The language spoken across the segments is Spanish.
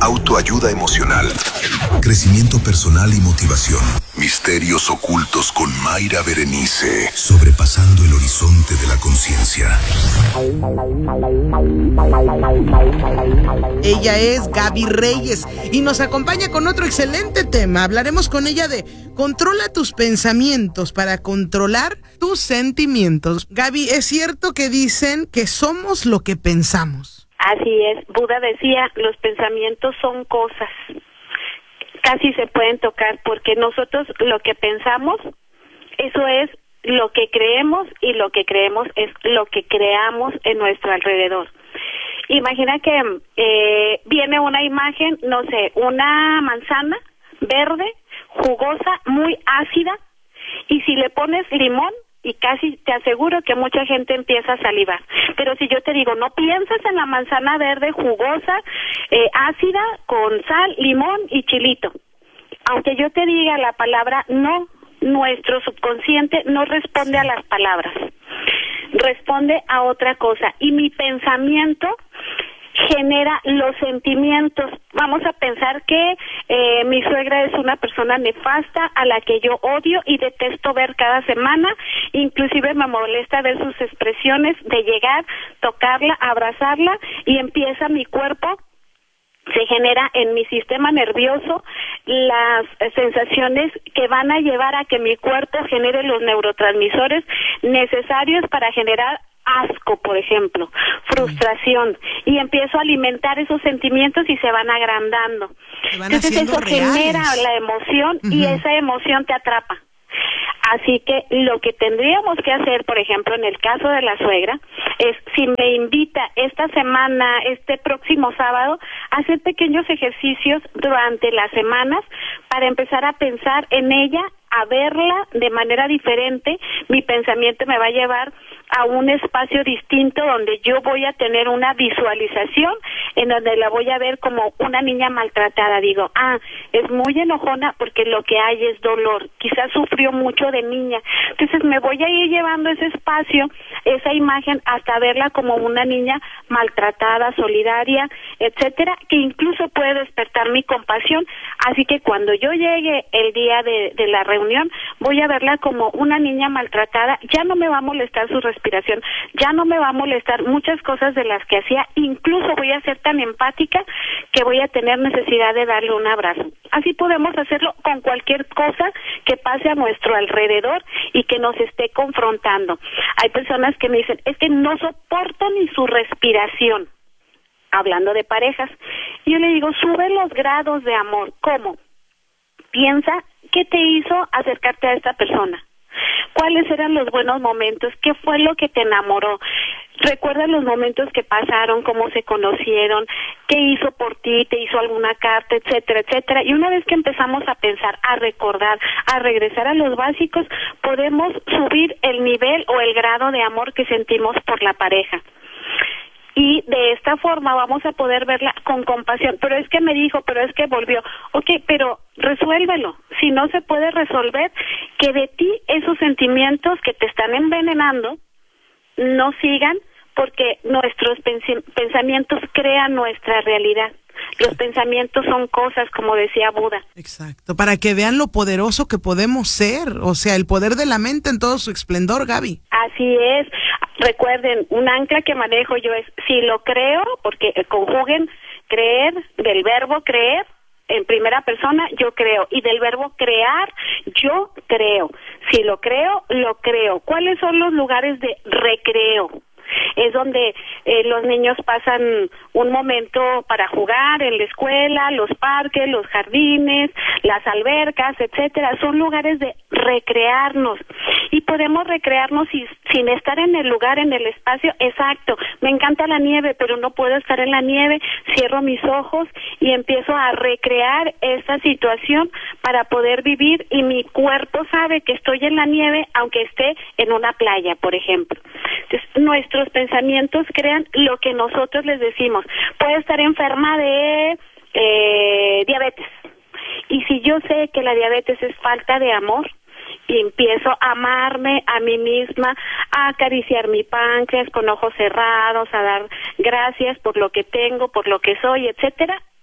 autoayuda emocional, crecimiento personal y motivación. Misterios ocultos con Mayra Berenice, sobrepasando el horizonte de la conciencia. Ella es Gaby Reyes y nos acompaña con otro excelente tema. Hablaremos con ella de controla tus pensamientos para controlar tus sentimientos. Gaby, ¿es cierto que dicen que somos lo que pensamos? Así es. Buda decía, los pensamientos son cosas. Casi se pueden tocar porque nosotros lo que pensamos, eso es lo que creemos y lo que creemos es lo que creamos en nuestro alrededor. Imagina que viene una imagen, no sé, una manzana verde, jugosa, muy ácida, y si le pones limón, y casi te aseguro que mucha gente empieza a salivar. Pero si yo te digo, no pienses en la manzana verde jugosa, ácida, con sal, limón y chilito. Aunque yo te diga la palabra no, nuestro subconsciente no responde a las palabras. Responde a otra cosa. Y mi pensamiento genera los sentimientos. Vamos a pensar que mi suegra es una persona nefasta a la que yo odio y detesto ver cada semana, inclusive me molesta ver sus expresiones de llegar, tocarla, abrazarla y empieza mi cuerpo, se genera en mi sistema nervioso las sensaciones que van a llevar a que mi cuerpo genere los neurotransmisores necesarios para generar asco, por ejemplo, frustración, y empiezo a alimentar esos sentimientos y se van agrandando. Entonces eso genera la emoción y esa emoción te atrapa. Así que lo que tendríamos que hacer, por ejemplo, en el caso de la suegra, es si me invita esta semana, este próximo sábado, a hacer pequeños ejercicios durante las semanas para empezar a pensar en ella, a verla de manera diferente. Mi pensamiento me va a llevar a un espacio distinto donde yo voy a tener una visualización en donde la voy a ver como una niña maltratada. Digo, es muy enojona porque lo que hay es dolor, quizás sufrió mucho de niña. Entonces me voy a ir llevando ese espacio, esa imagen, hasta verla como una niña maltratada, solidaria, etcétera, que incluso puede despertar mi compasión. Así que cuando yo llegue el día de la reunión, voy a verla como una niña maltratada. Ya no me va a molestar su respiración, ya no me va a molestar muchas cosas de las que hacía, incluso voy a ser tan empática que voy a tener necesidad de darle un abrazo. Así podemos hacerlo con cualquier cosa que pase a nuestro alrededor y que nos esté confrontando. Hay personas que me dicen, es que no soporto ni su respiración, hablando de parejas. Y yo le digo, sube los grados de amor. ¿Cómo? Piensa, ¿qué te hizo acercarte a esta persona? ¿Cuáles eran los buenos momentos? ¿Qué fue lo que te enamoró? Recuerda los momentos que pasaron, cómo se conocieron, qué hizo por ti, te hizo alguna carta, etcétera, etcétera. Y una vez que empezamos a pensar, a recordar, a regresar a los básicos, podemos subir el nivel o el grado de amor que sentimos por la pareja. Y de esta forma vamos a poder verla con compasión. Pero es que me dijo, pero es que volvió. Ok, pero resuélvelo. Si no se puede resolver, que de ti esos sentimientos que te están envenenando no sigan, porque nuestros pensamientos crean nuestra realidad. Los pensamientos son cosas, como decía Buda. Exacto, para que vean lo poderoso que podemos ser, o sea, el poder de la mente en todo su esplendor, Gaby. Así es. Recuerden, un ancla que manejo yo es, si lo creo, porque conjuguen creer, del verbo creer, en primera persona, yo creo, y del verbo crear, yo creo. Si lo creo, lo creo. ¿Cuáles son los lugares de recreo? Es donde los niños pasan un momento para jugar en la escuela, los parques, los jardines, las albercas, etcétera. Son lugares de recrearnos y podemos recrearnos sin estar en el lugar, en el espacio exacto. Me encanta la nieve, pero no puedo estar en la nieve. Cierro mis ojos y empiezo a recrear esta situación para poder vivir, y mi cuerpo sabe que estoy en la nieve aunque esté en una playa, por ejemplo. Entonces, nuestros pensamientos crean lo que nosotros les decimos. Puede estar enferma de diabetes, y si yo sé que la diabetes es falta de amor, y empiezo a amarme a mí misma, a acariciar mi páncreas con ojos cerrados, a dar gracias por lo que tengo, por lo que soy, etcétera,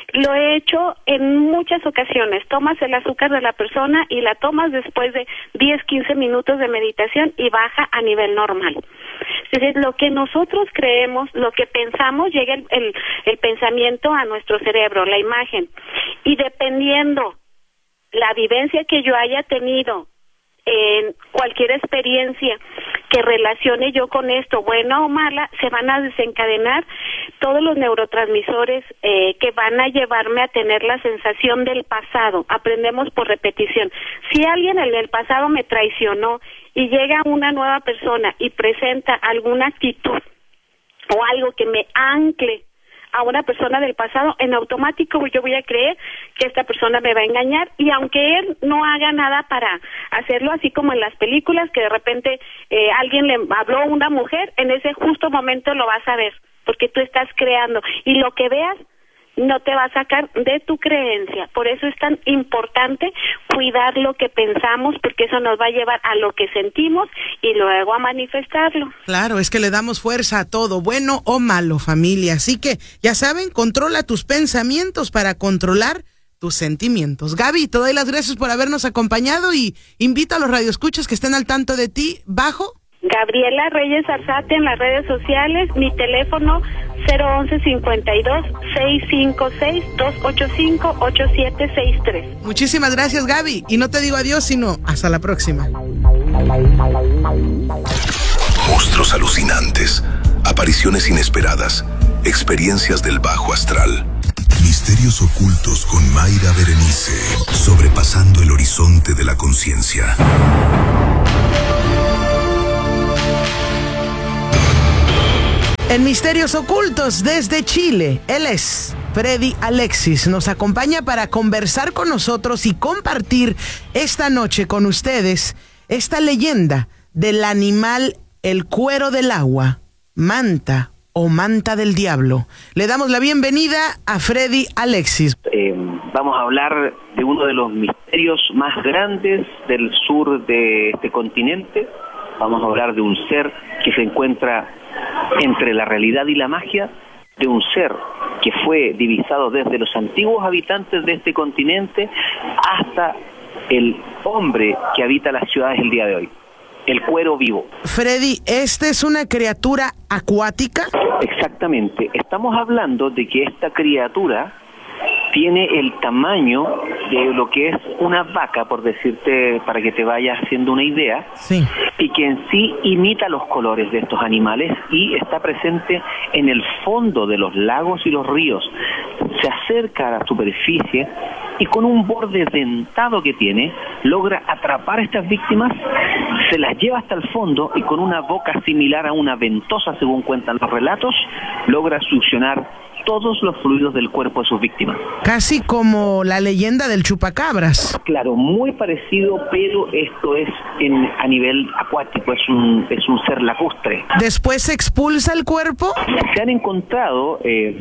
Lo he hecho en muchas ocasiones. Tomas el azúcar de la persona y la tomas después de 10, 15 minutos de meditación y baja a nivel normal. Es decir, lo que nosotros creemos, lo que pensamos, llega el pensamiento a nuestro cerebro, la imagen. Y dependiendo la vivencia que yo haya tenido en cualquier experiencia que relacione yo con esto, buena o mala, se van a desencadenar todos los neurotransmisores que van a llevarme a tener la sensación del pasado. Aprendemos por repetición. Si alguien en el pasado me traicionó y llega una nueva persona y presenta alguna actitud o algo que me ancle a una persona del pasado, en automático yo voy a creer que esta persona me va a engañar, y aunque él no haga nada para hacerlo, así como en las películas que de repente alguien le habló a una mujer, en ese justo momento lo vas a ver, porque tú estás creando, y lo que veas no te va a sacar de tu creencia. Por eso es tan importante cuidar lo que pensamos, porque eso nos va a llevar a lo que sentimos y luego a manifestarlo. Claro, es que le damos fuerza a todo, bueno o malo, familia. Así que, ya saben, controla tus pensamientos para controlar tus sentimientos. Gaby, te doy las gracias por habernos acompañado y invito a los radioescuchas que estén al tanto de ti. ¿Bajo? Gabriela Reyes Arzate en las redes sociales, mi teléfono 011-52-656-285-8763. Muchísimas gracias, Gaby, y no te digo adiós, sino hasta la próxima. Monstruos alucinantes, apariciones inesperadas, experiencias del bajo astral, misterios ocultos con Mayra Berenice, sobrepasando el horizonte de la conciencia. En Misterios Ocultos desde Chile, él es Freddy Alexis. Nos acompaña para conversar con nosotros y compartir esta noche con ustedes esta leyenda del animal el cuero del agua, manta o manta del diablo. Le damos la bienvenida a Freddy Alexis. Vamos a hablar de uno de los misterios más grandes del sur de este continente. Vamos a hablar de un ser que se encuentra entre la realidad y la magia, de un ser que fue divisado desde los antiguos habitantes de este continente hasta el hombre que habita las ciudades el día de hoy, el cuero vivo. Freddy, ¿esta es una criatura acuática? Exactamente, estamos hablando de que esta criatura tiene el tamaño de lo que es una vaca, por decirte, para que te vayas haciendo una idea, sí, y que en sí imita los colores de estos animales y está presente en el fondo de los lagos y los ríos. Se acerca a la superficie y con un borde dentado que tiene, logra atrapar a estas víctimas, se las lleva hasta el fondo y con una boca similar a una ventosa, según cuentan los relatos, logra succionar todos los fluidos del cuerpo de sus víctimas. Casi como la leyenda del chupacabras. Claro, muy parecido, pero esto es a nivel acuático, es un ser lacustre. ¿Después se expulsa el cuerpo? Se han encontrado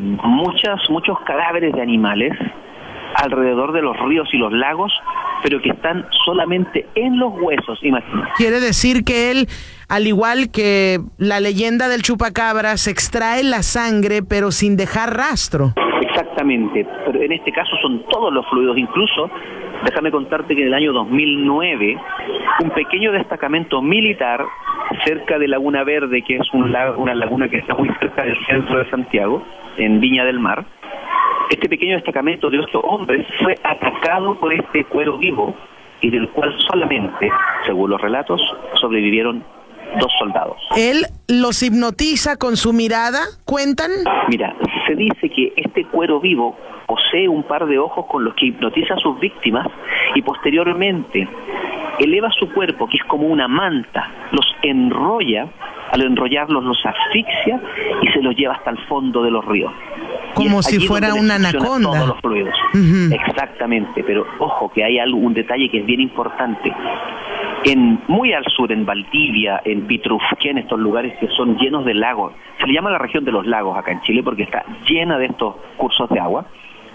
muchos cadáveres de animales alrededor de los ríos y los lagos, pero que están solamente en los huesos, imagínate. Quiere decir que él, al igual que la leyenda del chupacabras, extrae la sangre pero sin dejar rastro. Exactamente, pero en este caso son todos los fluidos. Incluso, déjame contarte que en el año 2009, un pequeño destacamento militar cerca de Laguna Verde, que es una laguna que está muy cerca del centro de Santiago, en Viña del Mar, este pequeño destacamento de 8 hombres fue atacado por este cuero vivo y del cual solamente, según los relatos, sobrevivieron 2 soldados. ¿Él los hipnotiza con su mirada? ¿Cuentan? Mira, se dice que este cuero vivo posee un par de ojos con los que hipnotiza a sus víctimas y posteriormente eleva su cuerpo, que es como una manta, los enrolla, al enrollarlos los asfixia y se los lleva hasta el fondo de los ríos. Como si fuera una anaconda. Todos los fluidos. Uh-huh. Exactamente, pero ojo que hay un detalle que es bien importante. Muy al sur, en Valdivia, en Pitrufquén, en estos lugares que son llenos de lagos, se le llama la región de los lagos acá en Chile porque está llena de estos cursos de agua.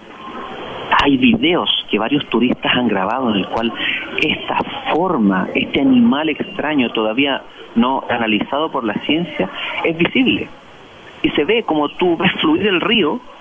Hay videos que varios turistas han grabado en el cual esta forma, este animal extraño todavía no analizado por la ciencia, es visible. Y se ve como tú ves fluir el río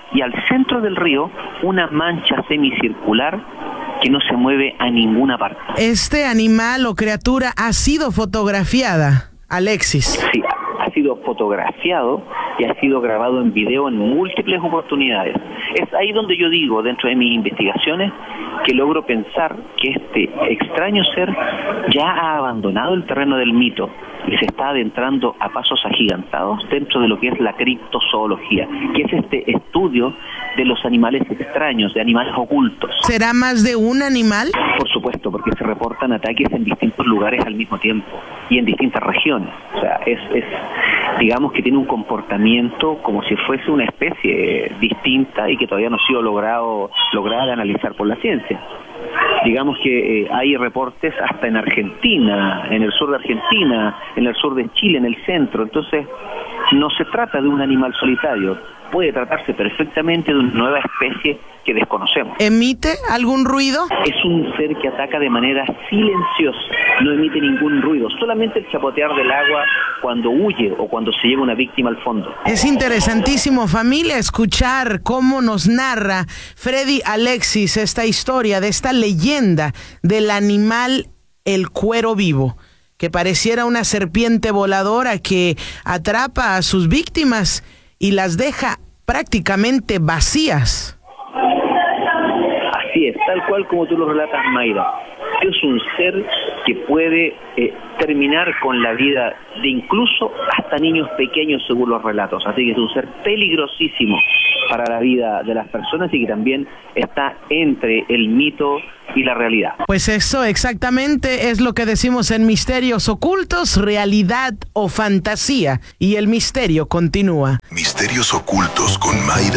y al centro del río una mancha semicircular que no se mueve a ninguna parte. Este animal o criatura ha sido fotografiada, Alexis. Sí, ha sido fotografiado y ha sido grabado en video en múltiples oportunidades. Es ahí donde yo digo, dentro de mis investigaciones, que logro pensar que este extraño ser ya ha abandonado el terreno del mito y se está adentrando a pasos agigantados dentro de lo que es la criptozoología, que es este estudio de los animales extraños, de animales ocultos. ¿Será más de un animal? Por supuesto, porque se reportan ataques en distintos lugares al mismo tiempo y en distintas regiones. O sea, es digamos que tiene un comportamiento como si fuese una especie distinta y que todavía no ha sido lograda de analizar por la ciencia. Digamos que hay reportes hasta en Argentina, en el sur de Argentina, en el sur de Chile, en el centro. Entonces, no se trata de un animal solitario. Puede tratarse perfectamente de una nueva especie que desconocemos. ¿Emite algún ruido? Es un ser que ataca de manera silenciosa, no emite ningún ruido, solamente el chapotear del agua cuando huye o cuando se lleva una víctima al fondo. Es interesantísimo, familia, escuchar cómo nos narra Freddy Alexis esta historia de esta leyenda del animal el cuero vivo, que pareciera una serpiente voladora que atrapa a sus víctimas y las deja prácticamente vacías. Así es, tal cual como tú lo relatas, Mayra. Es un ser que puede terminar con la vida de incluso hasta niños pequeños, según los relatos. Así que es un ser peligrosísimo para la vida de las personas y que también está entre el mito y la realidad. Pues eso exactamente es lo que decimos en Misterios Ocultos, realidad o fantasía. Y el misterio continúa. Misterios Ocultos con Mayra